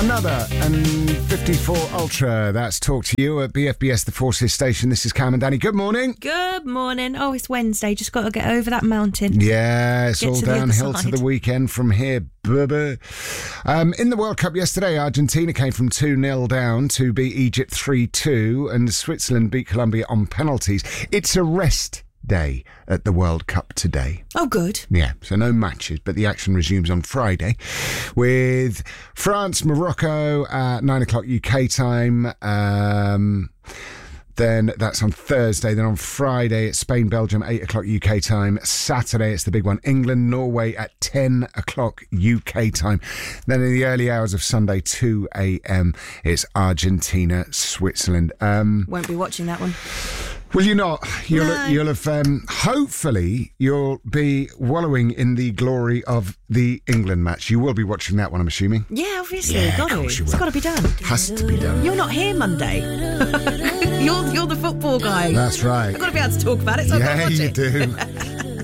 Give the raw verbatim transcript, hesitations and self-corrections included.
Another and fifty-four Ultra. That's Talk to You at B F B S, the Forces Station. This is Cam and Danny. Good morning. Good morning. Oh, it's Wednesday. Just got to get over that mountain. Yeah, it's Get all to the other downhill side. to the weekend from here. Bubba. Um, in the World Cup yesterday, Argentina came from two nil down to beat Egypt three two, and Switzerland beat Colombia on penalties. It's a rest day at the World Cup today. Oh, good. Yeah, so no matches, but the action resumes on Friday with France, Morocco at nine o'clock U K time. Um, then that's on Thursday. Then on Friday, it's Spain, Belgium, eight o'clock U K time. Saturday, it's the big one, England, Norway at ten o'clock U K time. Then in the early hours of Sunday, two a.m., it's Argentina, Switzerland. Um, Won't be watching that one. Will you not? You'll, No. you'll have, um, hopefully, you'll be wallowing in the glory of the England match. You will be watching that one, I'm assuming. Yeah, obviously. Yeah, got of to. course you It's will. got to be done. Has to be done. You're not here Monday. you're you're the football guy. That's right. I've got to be able to talk about it, so I've got Yeah, to watch you it. do.